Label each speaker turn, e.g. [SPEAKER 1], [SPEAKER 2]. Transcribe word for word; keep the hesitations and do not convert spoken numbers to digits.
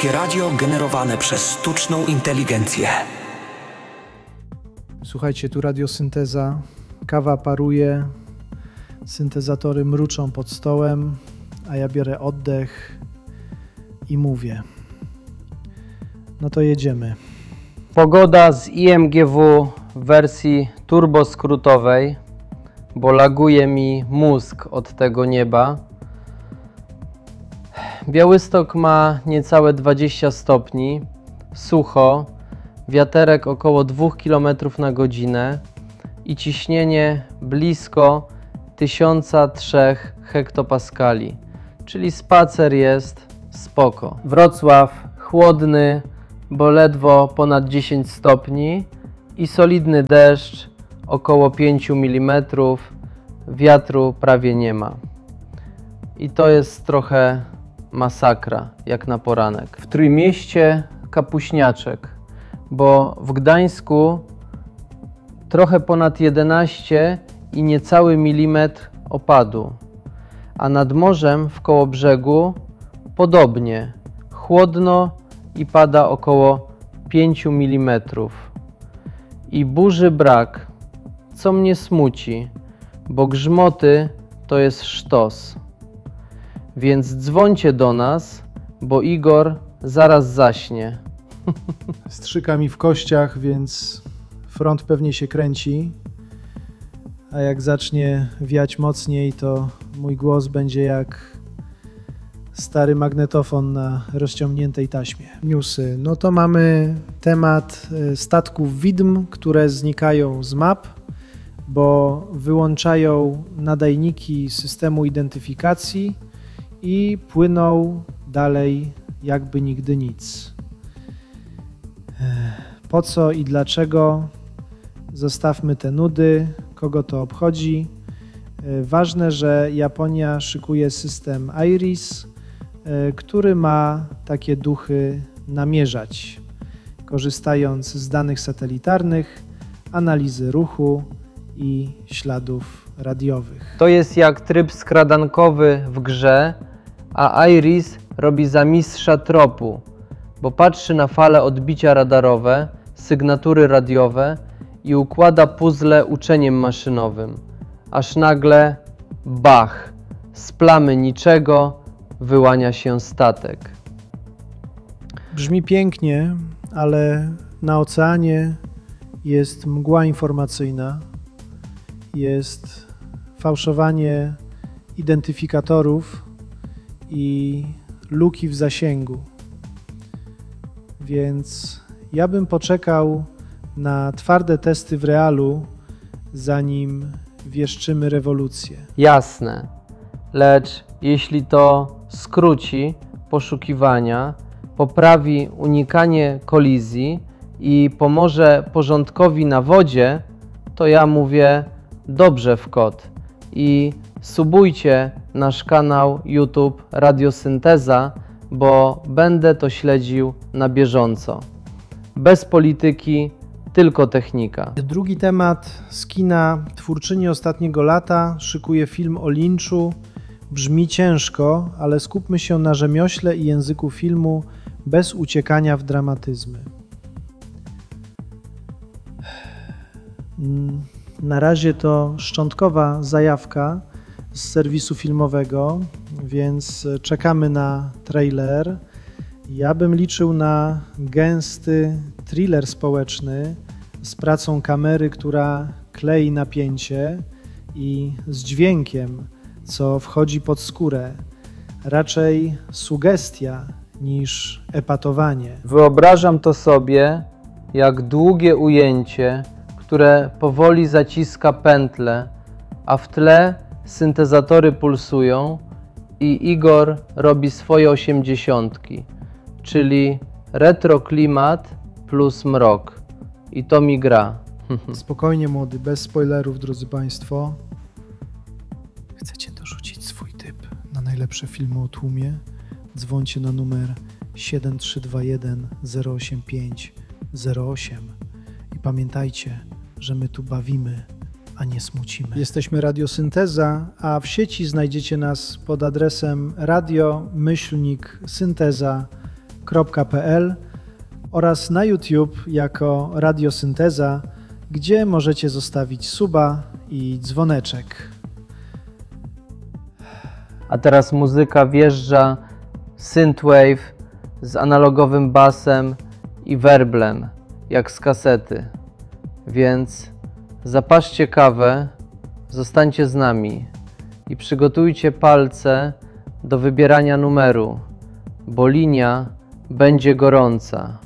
[SPEAKER 1] Polskie radio generowane przez sztuczną inteligencję.
[SPEAKER 2] Słuchajcie, tu radiosynteza, kawa paruje, syntezatory mruczą pod stołem, a ja biorę oddech i mówię. No to jedziemy.
[SPEAKER 3] Pogoda z I M G W w wersji turboskrótowej, bo laguje mi mózg od tego nieba. Białystok ma niecałe dwadzieścia stopni, sucho, wiaterek około dwa kilometry na godzinę i ciśnienie blisko tysiąc trzy hektopaskali, czyli spacer jest spoko. Wrocław chłodny, bo ledwo ponad dziesięć stopni i solidny deszcz około pięć milimetrów, wiatru prawie nie ma. I to jest trochę masakra, jak na poranek. W Trójmieście kapuśniaczek, bo w Gdańsku trochę ponad jedenaście i niecały milimetr opadu, a nad morzem w Kołobrzegu podobnie, chłodno i pada około pięć milimetrów. I burzy brak, co mnie smuci, bo grzmoty to jest sztos. Więc dzwońcie do nas, bo Igor zaraz zaśnie.
[SPEAKER 2] Strzyka mi w kościach, więc front pewnie się kręci, a jak zacznie wiać mocniej, to mój głos będzie jak stary magnetofon na rozciągniętej taśmie. Newsy. No to mamy temat statków widm, które znikają z map, bo wyłączają nadajniki systemu identyfikacji i płyną dalej jakby nigdy nic. Po co i dlaczego? Zostawmy te nudy, kogo to obchodzi. Ważne, że Japonia szykuje system IRIS, który ma takie duchy namierzać, korzystając z danych satelitarnych, analizy ruchu i śladów radiowych.
[SPEAKER 3] To jest jak tryb skradankowy w grze, a IRIS robi za mistrza tropu, bo patrzy na fale odbicia radarowe, sygnatury radiowe i układa puzzle uczeniem maszynowym. Aż nagle bach, z plamy niczego wyłania się statek.
[SPEAKER 2] Brzmi pięknie, ale na oceanie jest mgła informacyjna, jest fałszowanie identyfikatorów i luki w zasięgu. Więc ja bym poczekał na twarde testy w realu, zanim wieszczymy rewolucję.
[SPEAKER 3] Jasne, lecz jeśli to skróci poszukiwania, poprawi unikanie kolizji i pomoże porządkowi na wodzie, to ja mówię dobrze w kot. I subujcie nasz kanał YouTube Radiosynteza, bo będę to śledził na bieżąco. Bez polityki, tylko technika.
[SPEAKER 2] Drugi temat z kina. Twórczyni ostatniego lata szykuje film o linczu. Brzmi ciężko, ale skupmy się na rzemiośle i języku filmu bez uciekania w dramatyzmy. Na razie to szczątkowa zajawka z serwisu filmowego, więc czekamy na trailer. Ja bym liczył na gęsty thriller społeczny z pracą kamery, która klei napięcie i z dźwiękiem, co wchodzi pod skórę. Raczej sugestia niż epatowanie.
[SPEAKER 3] Wyobrażam to sobie jak długie ujęcie, które powoli zaciska pętlę, a w tle syntezatory pulsują i Igor robi swoje osiemdziesiątki, czyli retro klimat plus mrok. I to mi gra.
[SPEAKER 2] Spokojnie młody, bez spoilerów, drodzy Państwo. Chcecie dorzucić swój typ na najlepsze filmy o tłumie? Dzwońcie na numer siedem trzy dwa jeden zero osiem pięć zero osiem i pamiętajcie, że my tu bawimy, a nie smucimy. Jesteśmy Radiosynteza, a w sieci znajdziecie nas pod adresem radio myślnik synteza kropka p l oraz na YouTube jako Radiosynteza, gdzie możecie zostawić suba i dzwoneczek.
[SPEAKER 3] A teraz muzyka wjeżdża, synthwave z analogowym basem i werblem, jak z kasety. Więc zapaszcie kawę, zostańcie z nami i przygotujcie palce do wybierania numeru, bo linia będzie gorąca.